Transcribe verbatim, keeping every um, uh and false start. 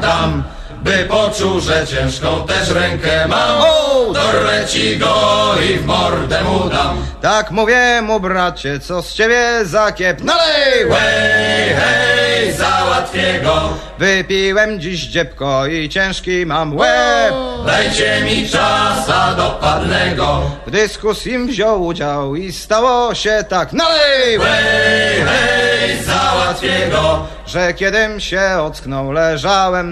dam, by poczuł, że ciężką też rękę mam. O, dorwę ci go i w mordę mu dam. Tak mówię mu, bracie, co z ciebie za kiep? Nalej! Hej, hej, załatwię go. Wypiłem dziś dziebko i ciężki mam łeb. Dajcie mi czasa dopadnego. W dyskusji wziął udział i stało się tak. Nalej! Hej, hej, załatwię go. Że kiedym się ocknął, leżałem